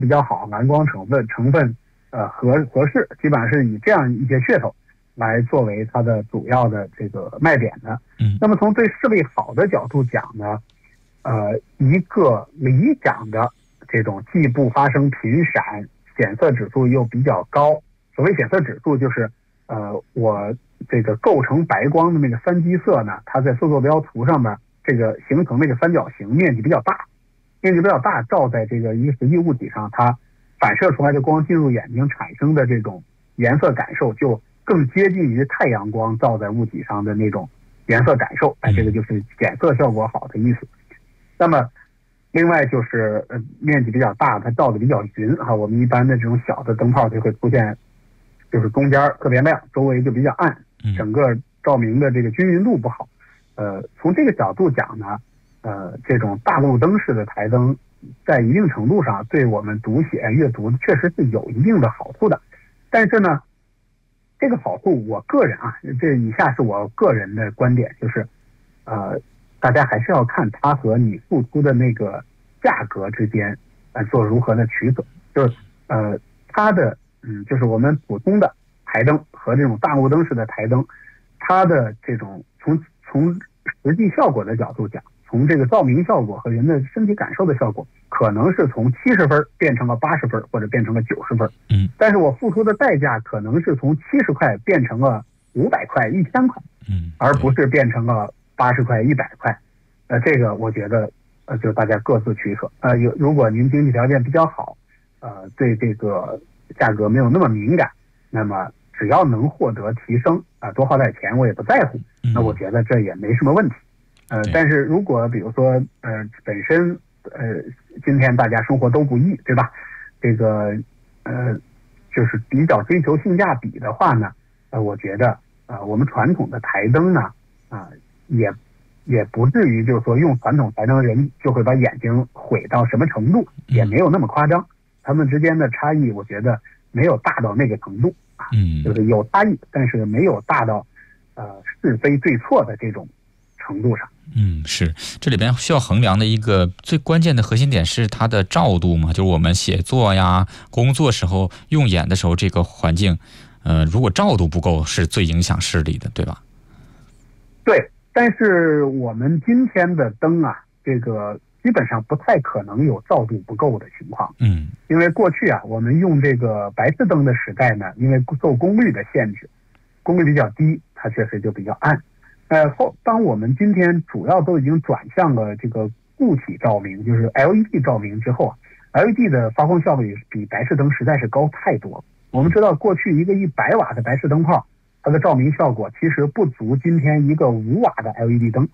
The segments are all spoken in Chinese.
比较好，蓝光成分合适，基本上是以这样一些噱头来作为它的主要的这个卖点的。那么从对视力好的角度讲呢，一个理想的这种既不发生频闪，显色指数又比较高。所谓显色指数就是我这个构成白光的那个三基色呢，它在色坐标图上面这个形成那个三角形面积比较大，照在这个一个实际物体上，它反射出来的光进入眼睛产生的这种颜色感受就更接近于太阳光照在物体上的那种颜色感受，这个就是显色效果好的意思。那么另外就是面积比较大，它照的比较匀哈，我们一般的这种小的灯泡就会出现就是中间特别亮，周围就比较暗，整个照明的这个均匀度不好。从这个角度讲呢，这种大路灯式的台灯在一定程度上对我们读写阅读确实是有一定的好处的。但是呢，这个好处我个人这以下是我个人的观点，就是大家还是要看它和你付出的那个价格之间做如何的取舍。就是它的就是我们普通的台灯和这种大路灯式的台灯，它的这种从实际效果的角度讲，从这个照明效果和人的身体感受的效果，可能是从70分变成了80分，或者变成了90分。但是我付出的代价可能是从70块变成了500块、1000块，而不是变成了80块、100块。这个我觉得就大家各自取舍。如果您经济条件比较好，对这个价格没有那么敏感，那么只要能获得提升多花点钱我也不在乎，那我觉得这也没什么问题。但是如果比如说本身今天大家生活都不易，对吧？这个就是比较追求性价比的话呢，我觉得我们传统的台灯呢也不至于就是说用传统台灯的人就会把眼睛毁到什么程度，也没有那么夸张。他们之间的差异我觉得没有大到那个程度就是有差异，但是没有大到是非对错的这种程度上。 是，这里边需要衡量的一个最关键的核心点是它的照度嘛，就是我们写作呀、工作时候用眼的时候，这个环境，如果照度不够，是最影响视力的，对吧？ 对，但是我们今天的灯这个基本上不太可能有照度不够的情况。因为过去我们用这个白炽灯的时代呢，因为受功率的限制，功率比较低，它确实就比较暗。当我们今天主要都已经转向了这个固体照明，就是 LED 照明之后LED 的发光效率比白炽灯实在是高太多了。我们知道过去一个100瓦的白炽灯泡，它的照明效果其实不足今天一个5瓦的 LED 灯。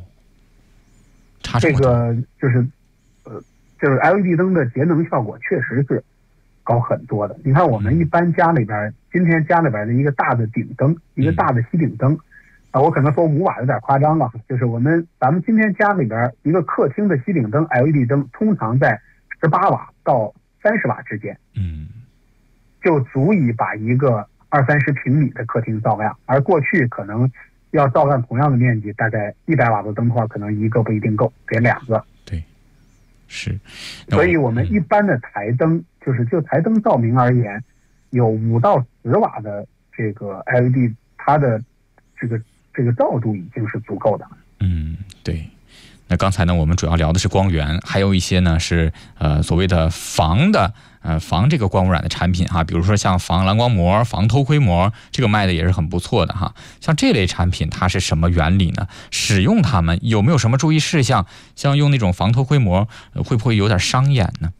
这个就是LED 灯的节能效果确实是高很多的。你看我们一般今天家里边的一个大的顶灯，一个大的吸顶灯我可能说5瓦有点夸张了，就是咱们今天家里边一个客厅的吸顶灯 LED 灯通常在18瓦到30瓦之间，就足以把一个20-30平米的客厅照亮。而过去可能要照亮同样的面积，大概100瓦的灯泡可能一个不一定够，得2个。 对，是。 所以我们一般的台灯就台灯照明而言，有5到10瓦的这个 LED， 它的这个照度已经是足够的。 对。那刚才呢，我们主要聊的是光源，还有一些呢是所谓的防这个光污染的产品比如说像防蓝光膜、防偷窥膜，这个卖的也是很不错的像这类产品它是什么原理呢？使用它们有没有什么注意事项？像用那种防偷窥膜会不会有点伤眼呢？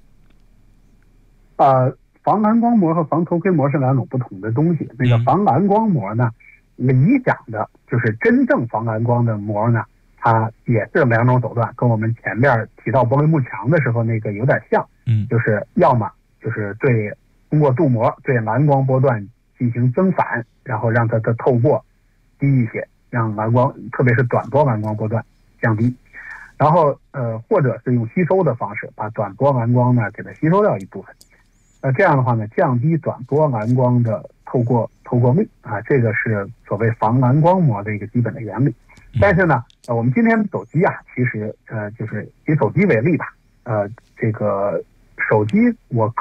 防蓝光膜和防偷窥膜是2种不同的东西。那个防蓝光膜呢，理想的就是真正防蓝光的膜呢，它也是2种手段，跟我们前面提到玻璃幕墙的时候那个有点像。就是要么就是通过镀膜对蓝光波段进行增反，然后让它的透过低一些，让蓝光特别是短波蓝光波段降低。然后或者是用吸收的方式把短波蓝光呢给它吸收掉一部分。这样的话呢，降低短波蓝光的透过率这个是所谓防蓝光膜的一个基本的原理。但是呢，我们今天手机其实就是以手机为例吧，这个手机我